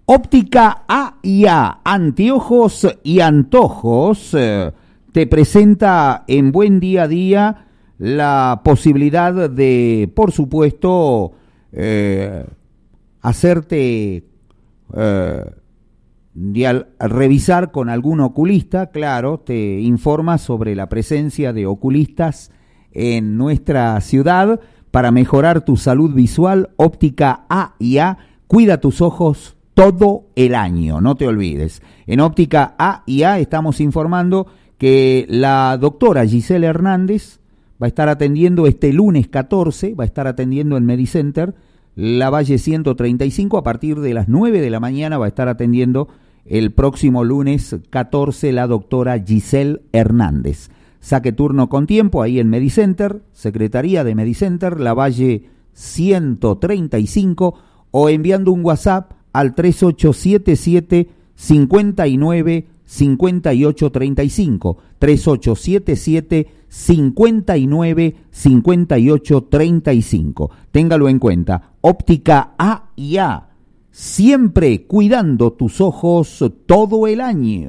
Óptica A&A, anteojos y antojos, te presenta en Buen Día a Día la posibilidad de, por supuesto, hacerte revisar con algún oculista. Claro, te informa sobre la presencia de oculistas en nuestra ciudad para mejorar tu salud visual. Óptica A&A, cuida tus ojos todo el año, no te olvides. En Óptica A&A estamos informando que la doctora Giselle Hernández va a estar atendiendo este lunes 14, va a estar atendiendo en Medicenter, Lavalle 135, a partir de las 9 de la mañana va a estar atendiendo el próximo lunes 14 la doctora Giselle Hernández. Saque turno con tiempo ahí en Medicenter, Secretaría de Medicenter, Lavalle 135, o enviando un WhatsApp al 3877 59 58 35, 3877 59 58 35. Téngalo en cuenta. Óptica A&A, siempre cuidando tus ojos todo el año.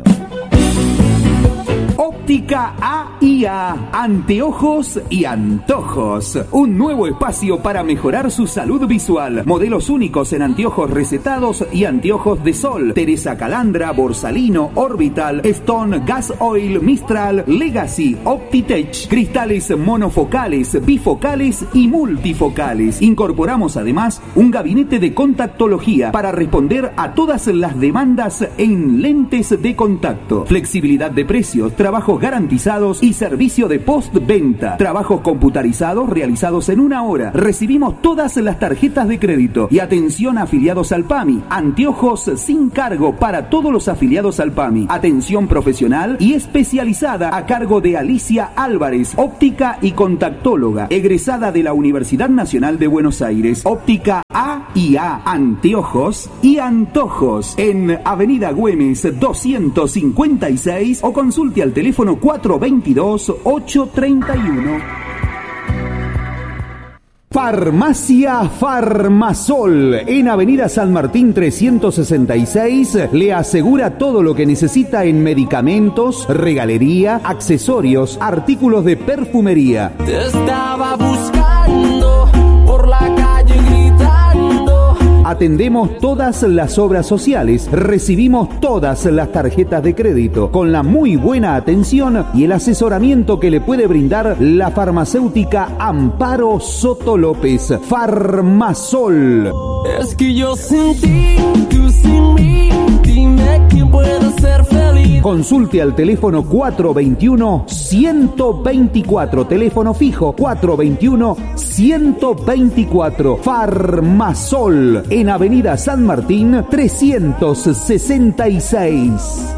Óptica A&A, anteojos y antojos. Un nuevo espacio para mejorar su salud visual. Modelos únicos en anteojos recetados y anteojos de sol. Teresa Calandra, Borsalino, Orbital, Stone, Gas Oil, Mistral, Legacy, Optitech. Cristales monofocales, bifocales y multifocales. Incorporamos además un gabinete de contactología para responder a todas las demandas en lentes de contacto. Flexibilidad de precios, trabajos garantizados y servicio de postventa. Trabajos computarizados realizados en 1 hora. Recibimos todas las tarjetas de crédito y atención a afiliados al PAMI. Anteojos sin cargo para todos los afiliados al PAMI. Atención profesional y especializada a cargo de Alicia Álvarez, óptica y contactóloga, egresada de la Universidad Nacional de Buenos Aires. Óptica A&A, anteojos y antojos, en Avenida Güemes 256, o consulte al teléfono 422-831. Farmacia Farmasol, en Avenida San Martín 366, le asegura todo lo que necesita en medicamentos, regalería, accesorios, artículos de perfumería. Te estaba buscando por la calle gritando. Atendemos todas las obras sociales, recibimos todas las tarjetas de crédito, con la muy buena atención y el asesoramiento que le puede brindar la farmacéutica Amparo Soto López. Farmasol. Es que yo sin ti, tú sin mí, dime quién puede ser feliz. Consulte al teléfono 421-124, teléfono fijo 421-124. Farmasol, en Avenida San Martín 366.